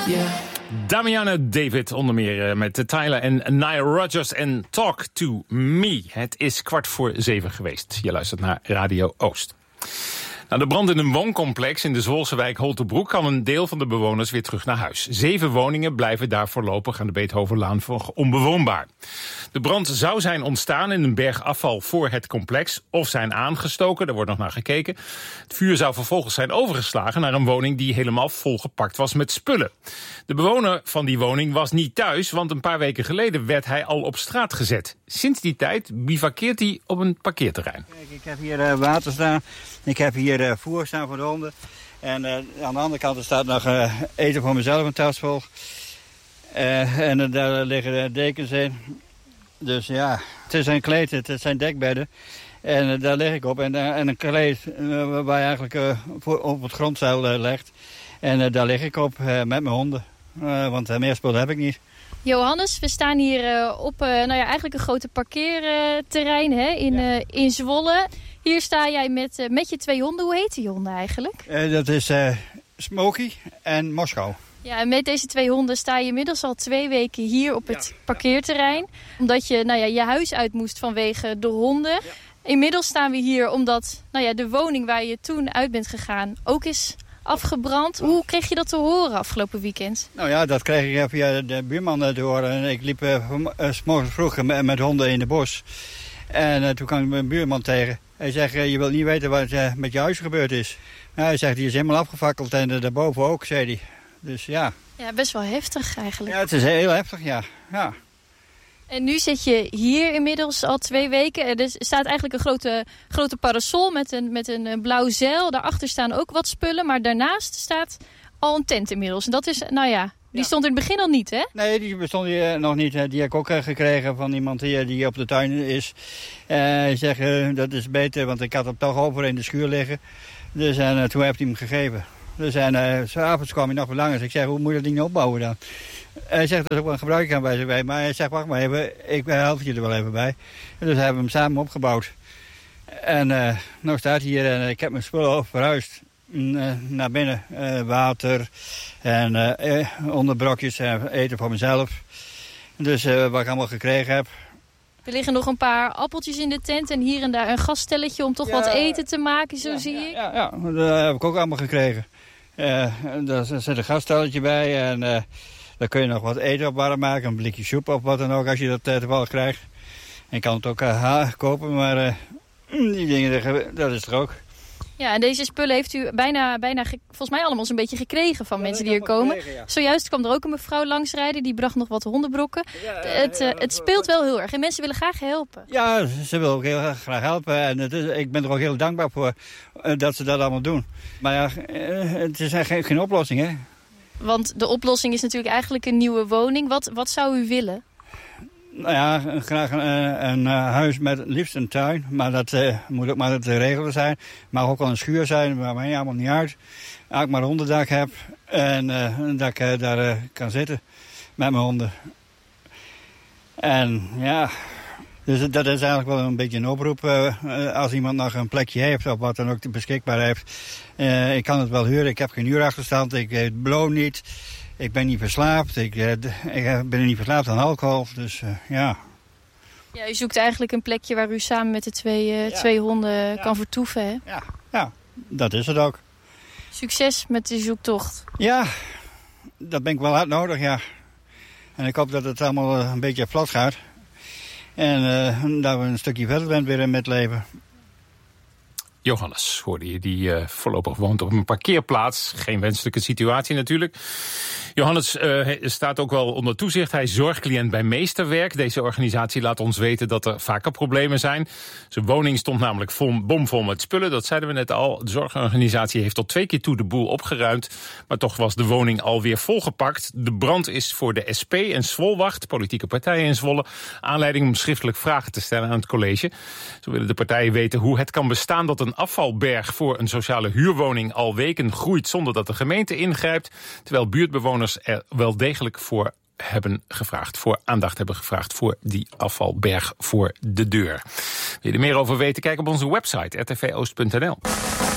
Damiana David onder meer met Tyler en Nile Rodgers en Talk to Me. Het is 6:45 geweest. Je luistert naar Radio Oost. Nou, de brand in een wooncomplex in de Zwolse wijk Holtebroek kan een deel van de bewoners weer terug naar huis. 7 woningen blijven daar voorlopig aan de Beethovenlaan onbewoonbaar. De brand zou zijn ontstaan in een berg afval voor het complex of zijn aangestoken, daar wordt nog naar gekeken. Het vuur zou vervolgens zijn overgeslagen naar een woning die helemaal volgepakt was met spullen. De bewoner van die woning was niet thuis, want een paar weken geleden werd hij al op straat gezet. Sinds die tijd bivakkeert hij op een parkeerterrein. Kijk, ik heb hier water staan, ik heb hier voer staan voor de honden. En aan de andere kant staat nog eten voor mezelf, een tas vol. En daar liggen dekens in. Dus ja, het is een kleed, het zijn dekbedden. En daar lig ik op. En een kleed waar je eigenlijk op het grondzeil legt. En daar lig ik op met mijn honden. Want meer spullen heb ik niet. Johannes, we staan hier op eigenlijk een grote parkeerterrein in Zwolle. Hier sta jij met je 2 honden. Hoe heet die honden eigenlijk? Dat is Smokey en Moskou. Ja, en met deze 2 honden sta je inmiddels al 2 weken hier op het parkeerterrein. Omdat je je huis uit moest vanwege de honden. Ja. Inmiddels staan we hier omdat de woning waar je toen uit bent gegaan ook is afgebrand. Hoe kreeg je dat te horen afgelopen weekend? Nou ja, dat kreeg ik via de buurman te horen. Ik liep 's morgens vroeg met honden in het bos. En toen kwam ik mijn buurman tegen. Hij zegt, je wilt niet weten wat met je huis gebeurd is. Nou, hij zegt, die is helemaal afgefakkeld en daarboven ook, zei hij. Dus ja. Ja, best wel heftig eigenlijk. Ja, het is heel heftig, ja. En nu zit je hier inmiddels al 2 weken. Er staat eigenlijk een grote parasol met een blauw zeil. Daarachter staan ook wat spullen. Maar daarnaast staat al een tent inmiddels. En dat is, die stond in het begin al niet, hè? Nee, die bestond hier nog niet. Die heb ik ook gekregen van iemand die op de tuin is. Hij zegt, dat is beter, want ik had hem toch over in de schuur liggen. Dus toen heb ik hem gegeven. Dus s'avonds kwam hij nog verlangen. Dus ik zeg, hoe moet je dat ding opbouwen dan? Hij zegt, dat is ook een gebruik bij. Maar hij zegt, wacht maar even, ik help je er wel even bij. En dus hebben we hem samen opgebouwd. En nu staat hij hier en ik heb mijn spullen verhuisd naar binnen. Water en onderbrokjes en eten voor mezelf. Dus wat ik allemaal gekregen heb. Er liggen nog een paar appeltjes in de tent en hier en daar een gasstelletje om toch wat eten te maken, zie ik. Ja, dat heb ik ook allemaal gekregen. Daar zit een gasstelletje bij en daar kun je nog wat eten op warm maken. Een blikje soep of wat dan ook, als je dat toevallig krijgt. En je kan het ook kopen, maar die dingen, dat is er ook. Ja, en deze spullen heeft u bijna volgens mij allemaal zo'n beetje gekregen van mensen die hier komen. Ja. Zojuist kwam er ook een mevrouw langsrijden, die bracht nog wat hondenbrokken. Ja, het speelt wel heel erg en mensen willen graag helpen. Ja, ze willen ook heel graag helpen en ik ben er ook heel dankbaar voor dat ze dat allemaal doen. Maar ja, het is eigenlijk geen oplossing, hè. Want de oplossing is natuurlijk eigenlijk een nieuwe woning. Wat zou u willen? Nou ja, graag een huis met liefst een tuin. Maar dat moet ook maar te regelen zijn. Mag ook wel een schuur zijn, maar mij allemaal niet uit. Als ik maar een hondendak heb en dat ik daar kan zitten met mijn honden. En ja, dus dat is eigenlijk wel een beetje een oproep. Als iemand nog een plekje heeft of wat dan ook beschikbaar heeft. Ik kan het wel huren, ik heb geen huurachterstand, ik beloon niet. Ik ben niet verslaafd. Ik ben niet verslaafd aan alcohol. Dus ja. Ja, u zoekt eigenlijk een plekje waar u samen met de twee honden kan vertoeven, hè? Ja, dat is het ook. Succes met de zoektocht. Ja, dat ben ik wel hard nodig, ja. En ik hoop dat het allemaal een beetje vlot gaat. En dat we een stukje verder zijn weer in het leven. Johannes hoorde je, die voorlopig woont op een parkeerplaats. Geen wenselijke situatie natuurlijk. Johannes staat ook wel onder toezicht. Hij is zorgcliënt bij Meesterwerk. Deze organisatie laat ons weten dat er vaker problemen zijn. Zijn woning stond namelijk bomvol met spullen. Dat zeiden we net al. De zorgorganisatie heeft tot 2 keer toe de boel opgeruimd. Maar toch was de woning alweer volgepakt. De brand is voor de SP en Zwolwacht, politieke partijen in Zwolle, aanleiding om schriftelijk vragen te stellen aan het college. Zo willen de partijen weten hoe het kan bestaan dat een afvalberg voor een sociale huurwoning al weken groeit zonder dat de gemeente ingrijpt, terwijl buurtbewoners er wel degelijk voor aandacht hebben gevraagd voor die afvalberg voor de deur. Wil je er meer over weten? Kijk op onze website rtvoost.nl.